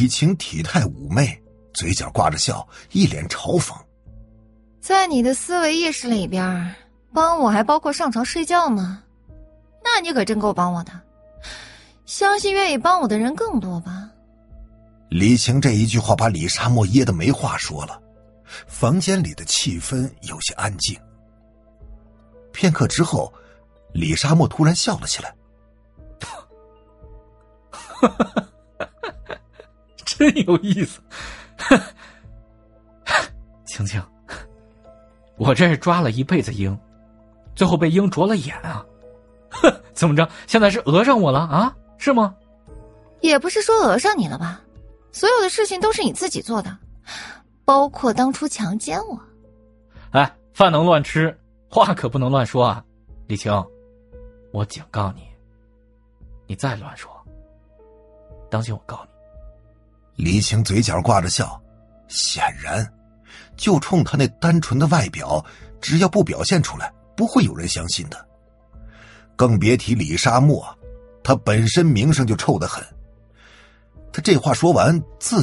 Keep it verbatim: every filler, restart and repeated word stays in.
李晴体态妩媚，嘴角挂着笑，一脸嘲讽。 在你的思维意识里边，帮我还包括上床睡觉吗？那你可真够帮我的，相信愿意帮我的人更多吧。 李晴这一句话把李沙漠噎得没话说了，房间里的气氛有些安静。片刻之后，李沙漠突然笑了起来。 真有意思。晴晴，我这是抓了一辈子鹰，最后被鹰啄了眼啊！哼，怎么着？现在是讹上我了啊？是吗？ 也不是说讹上你了吧，所有的事情都是你自己做的，包括当初强奸我。 哎，饭能乱吃，话可不能乱说啊！李晴，我警告你，你再乱说，当心我告你。 李晴嘴角挂着笑，显然就冲他那单纯的外表，只要不表现出来，不会有人相信的。更别提李沙漠，他本身名声就臭得很。他这话说完，自